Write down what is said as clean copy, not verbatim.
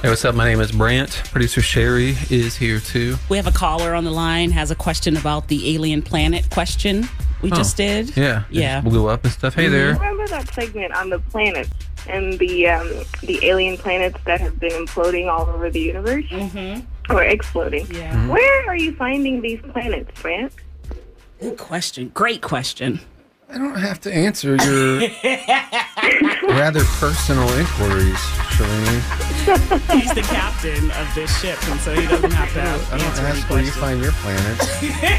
Hey, what's up? My name is Brant. Producer Sherry is here too. We have a caller on the line, has a question about the alien planet question we just did. Yeah. Yeah. It blew up and stuff. Hey there. Remember that segment on the planets and the alien planets that have been imploding all over the universe? Mm-hmm. Or exploding? Yeah. Mm-hmm. Where are you finding these planets, Brant? Good question. Great question. I don't have to answer your rather personal inquiries, Shalene. He's the captain of this ship, and so he doesn't have to I don't answer any ask where you questions. find your planets.